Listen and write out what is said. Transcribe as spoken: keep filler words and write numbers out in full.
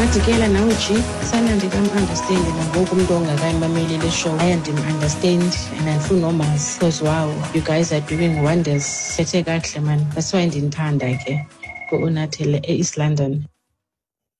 Madikela nawe G, sana ndikamunderstand nangoku umuntu ongakayimameli le show. I ndim-understand and andifuni nomazi because wow, you guys are doing wonders. Sethe kakuhle man. That's why ndinithanda ke ku-Unathile e-East London.